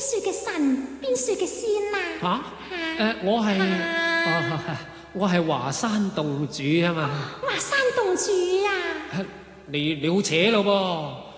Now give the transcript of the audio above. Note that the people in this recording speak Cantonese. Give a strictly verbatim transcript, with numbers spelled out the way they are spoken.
說嘅神，邊說嘅仙啊？ 吓、啊？誒、呃，我係，哦，我係華山洞主啊嘛。 華山洞主啊？ 你你好扯咯噃。